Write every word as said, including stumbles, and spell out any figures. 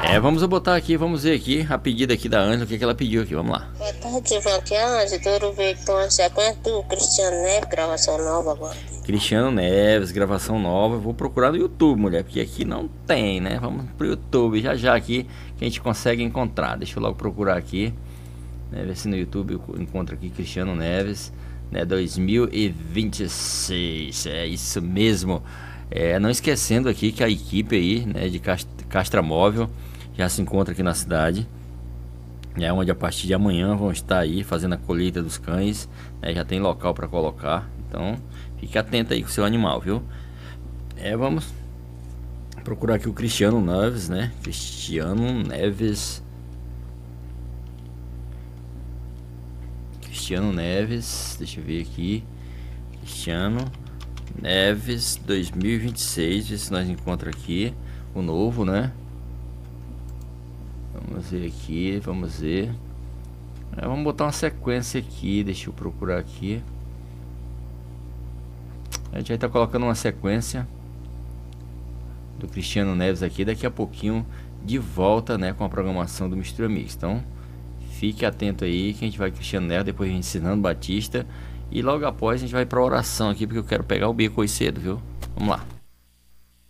É, vamos botar aqui, vamos ver aqui a pedida aqui da Ângela, o que, que ela pediu aqui, vamos lá. Boa tarde, Ivan. Aqui é a Ângela. Quero ver que tem uma sequência do Cristiano Neves, gravação nova agora. Cristiano Neves, gravação nova. Eu vou procurar no YouTube, mulher, porque aqui não tem, né? Vamos pro YouTube já já aqui que a gente consegue encontrar. Deixa eu logo procurar aqui, né? Ver se no YouTube eu encontro aqui Cristiano Neves, né? dois mil e vinte e seis. É isso mesmo. É, não esquecendo aqui que a equipe aí, né, de Castramóvel já se encontra aqui na cidade, é onde a partir de amanhã vão estar aí fazendo a colheita dos cães, né, já tem local para colocar, então fique atento aí com o seu animal, viu? É, vamos procurar aqui o Cristiano Neves, né? Cristiano Neves. Cristiano Neves, deixa eu ver aqui. Cristiano Neves dois mil e vinte e seis, ver se nós encontramos aqui o novo, né? Vamos ver aqui, vamos ver. É, vamos botar uma sequência aqui, deixa eu procurar aqui. A gente vai estar colocando uma sequência do Cristiano Neves aqui, daqui a pouquinho de volta, né, com a programação do Mistura Mix. Então, fique atento aí que a gente vai Cristiano Neves, depois ensinando Batista. E logo após a gente vai para oração aqui, porque eu quero pegar o bico hoje cedo, viu? Vamos lá.